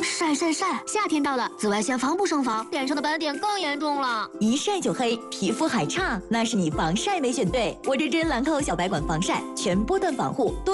晒晒晒！夏天到了，紫外线防不胜防，脸上的斑点更严重了。 一晒就黑，皮肤还差，那是你防晒没选对。我这支兰蔻小白管防晒，全波段防护。